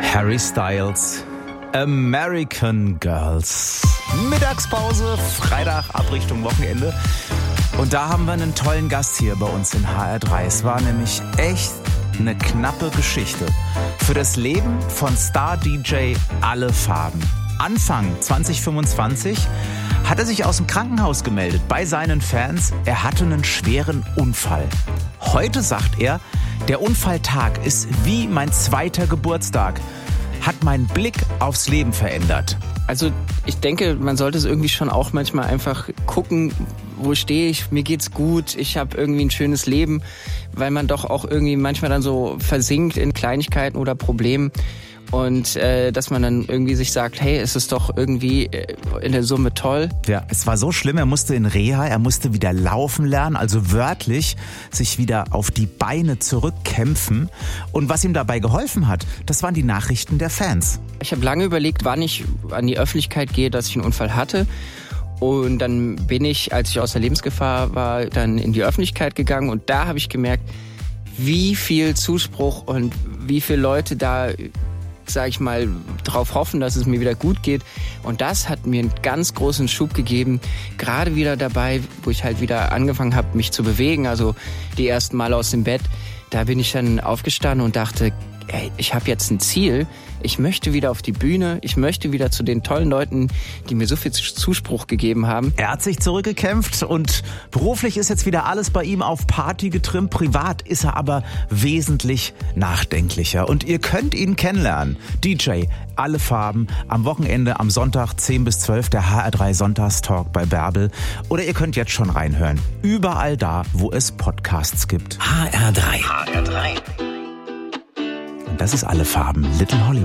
Harry Styles, American Girls. Mittagspause, Freitag, ab Richtung Wochenende. Und da haben wir einen tollen Gast hier bei uns in HR3. Es war nämlich echt eine knappe Geschichte. Für das Leben von Star-DJ Alle Farben. Anfang 2025 hat er sich aus dem Krankenhaus gemeldet bei seinen Fans. Er hatte einen schweren Unfall. Heute sagt er, der Unfalltag ist wie mein zweiter Geburtstag. Hat meinen Blick aufs Leben verändert. Also ich denke, man sollte es irgendwie schon auch manchmal einfach gucken, wo stehe ich, mir geht's gut, ich habe irgendwie ein schönes Leben, weil man doch auch irgendwie manchmal dann so versinkt in Kleinigkeiten oder Problemen. Und dass man dann irgendwie sich sagt, hey, es ist doch irgendwie in der Summe toll. Ja, es war so schlimm, er musste in Reha, er musste wieder laufen lernen, also wörtlich sich wieder auf die Beine zurückkämpfen. Und was ihm dabei geholfen hat, das waren die Nachrichten der Fans. Ich habe lange überlegt, wann ich an die Öffentlichkeit gehe, dass ich einen Unfall hatte. Und dann bin ich, als ich aus der Lebensgefahr war, dann in die Öffentlichkeit gegangen. Und da habe ich gemerkt, wie viel Zuspruch und wie viele Leute da, sag ich mal, drauf hoffen, dass es mir wieder gut geht. Und das hat mir einen ganz großen Schub gegeben. Gerade wieder dabei, wo ich halt wieder angefangen habe, mich zu bewegen. Also die ersten Mal aus dem Bett. Da bin ich dann aufgestanden und dachte, ey, ich habe jetzt ein Ziel. Ich möchte wieder auf die Bühne. Ich möchte wieder zu den tollen Leuten, die mir so viel Zuspruch gegeben haben. Er hat sich zurückgekämpft und beruflich ist jetzt wieder alles bei ihm auf Party getrimmt. Privat ist er aber wesentlich nachdenklicher. Und ihr könnt ihn kennenlernen. DJ Alle Farben am Wochenende am Sonntag 10 bis 12 der HR3 Sonntagstalk bei Bärbel. Oder ihr könnt jetzt schon reinhören. Überall da, wo es Podcasts gibt. HR3. Und das ist Alle Farben, Little Hollywood.